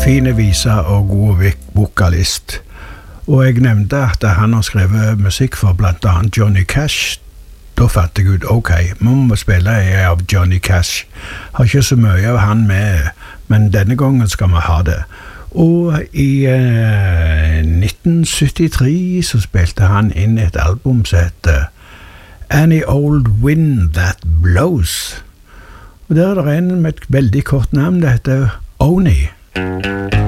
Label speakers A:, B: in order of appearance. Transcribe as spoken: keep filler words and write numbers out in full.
A: fine vise og god vokalist. Og jeg nevnte at han har skrevet musikk for blant annet Johnny Cash. Da fant jeg ut, ok, vi må spille av Johnny Cash. Har ikke så mye av han med, men denne gangen skal vi ha det. Og i eh, nitten syttitre så spilte han inn et album som heter Any Old Wind That Blows. Og der er det en med et veldig kort navn, det heter Oni.